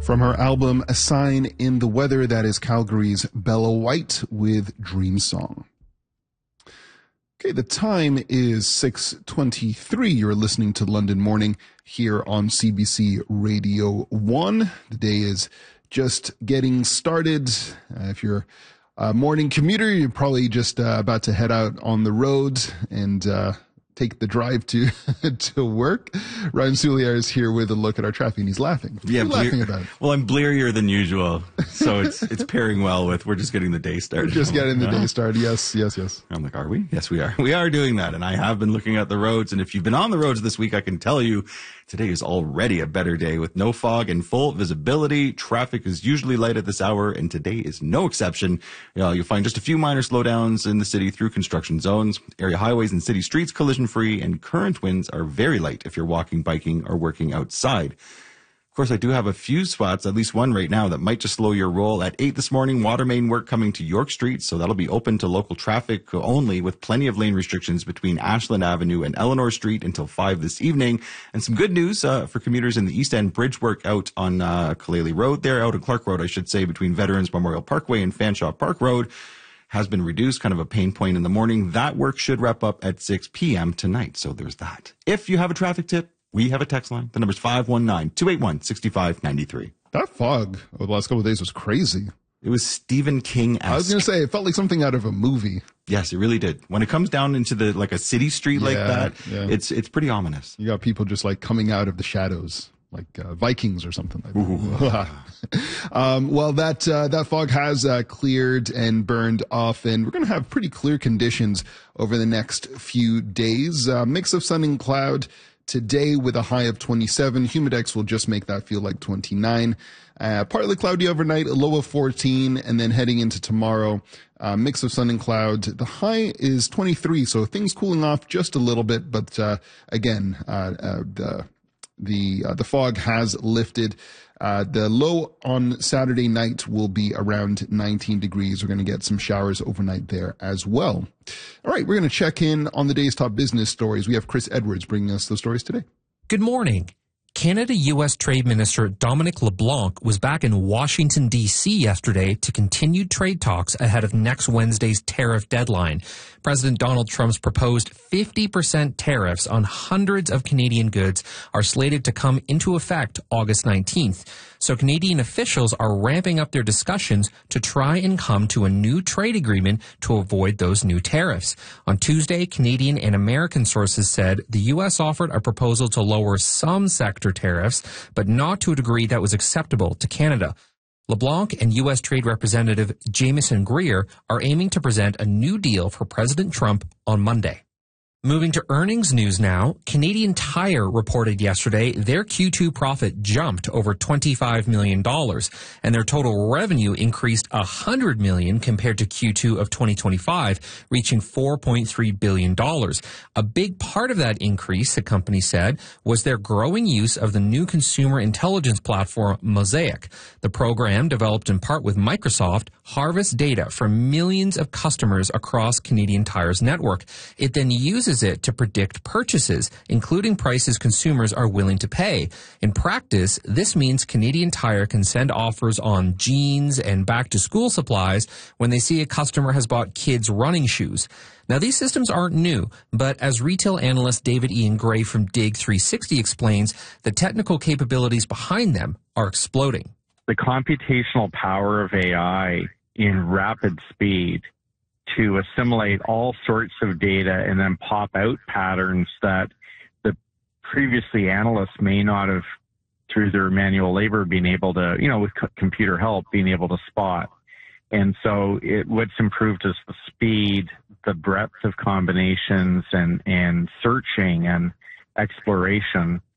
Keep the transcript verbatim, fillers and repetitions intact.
From her album A Sign in the Weather, that is Calgary's Bella White with Dream Song. Okay, the time is six twenty-three. You're listening to London Morning here on C B C Radio one. The day is just getting started. Uh, if you're a morning commuter, you're probably just uh, about to head out on the road and uh, take the drive to to work. Ryan Soulier is here with a look at our traffic, and he's laughing. What yeah, are you blear- laughing about? Well, I'm blearier than usual, so it's it's pairing well with we're just getting the day started. We're just I'm getting like, the no. day started. Yes, yes, yes. I'm like, are we? Yes, we are. We are doing that, and I have been looking at the roads, and if you've been on the roads this week, I can tell you today is already a better day with no fog and full visibility. Traffic is usually light at this hour, and today is no exception. You know, you'll find just a few minor slowdowns in the city through construction zones. Area highways and city streets collision-free, and current winds are very light if you're walking, biking, or working outside. Of course, I do have a few spots, at least one right now, that might just slow your roll. At eight this morning, water main work coming to York Street, so that'll be open to local traffic only with plenty of lane restrictions between Ashland Avenue and Eleanor Street until five this evening. And some good news uh, for commuters in the East End bridge work out on uh, Kaleli Road there, out on Clark Road, I should say, between Veterans Memorial Parkway and Fanshawe Park Road has been reduced, kind of a pain point in the morning. That work should wrap up at six p.m. tonight, so there's that. If you have a traffic tip, we have a text line. The number's five one nine, two eight one, six five nine three. That fog over the last couple of days was crazy. It was Stephen King-esque. I was going to say, it felt like something out of a movie. Yes, it really did. When it comes down into the like a city street like Yeah, that, yeah. it's it's pretty ominous. You got people just like coming out of the shadows, like uh, Vikings or something like that. um, well, that uh, that fog has uh, cleared and burned off, and we're going to have pretty clear conditions over the next few days. Uh, mix of sun and cloud today with a high of twenty-seven. Humidex will just make that feel like twenty-nine. Uh, partly cloudy overnight, a low of fourteen, and then heading into tomorrow, uh, mix of sun and cloud. The high is twenty-three, so things cooling off just a little bit, but uh, again, uh, uh, the the uh, the fog has lifted. Uh, the low on Saturday night will be around nineteen degrees. We're going to get some showers overnight there as well. All right, we're going to check in on the day's top business stories. We have Chris Edwards bringing us those stories today. Good morning. Canada-U S Trade Minister Dominic LeBlanc was back in Washington, D C yesterday to continue trade talks ahead of next Wednesday's tariff deadline. President Donald Trump's proposed fifty percent tariffs on hundreds of Canadian goods are slated to come into effect August nineteenth. So Canadian officials are ramping up their discussions to try and come to a new trade agreement to avoid those new tariffs. On Tuesday, Canadian and American sources said the U S offered a proposal to lower some sector tariffs, but not to a degree that was acceptable to Canada. LeBlanc and U S Trade Representative Jameson Greer are aiming to present a new deal for President Trump on Monday. Moving to earnings news now, Canadian Tire reported yesterday their Q two profit jumped over twenty-five million dollars, and their total revenue increased one hundred million dollars compared to Q two of twenty twenty-five, reaching four point three billion dollars. A big part of that increase, the company said, was their growing use of the new consumer intelligence platform Mosaic. The program, developed in part with Microsoft, harvests data from millions of customers across Canadian Tire's network. It then uses it to predict purchases, including prices consumers are willing to pay. In practice, this means Canadian Tire can send offers on jeans and back-to-school supplies when they see a customer has bought kids' running shoes. Now, these systems aren't new, but as retail analyst David Ian Gray from Dig three sixty explains, the technical capabilities behind them are exploding. The computational power of A I in rapid speed to assimilate all sorts of data and then pop out patterns that the previously analysts may not have, through their manual labor, been able to, you know, with c- computer help, being able to spot. And so it, what's improved is the speed, the breadth of combinations and, and searching and exploration.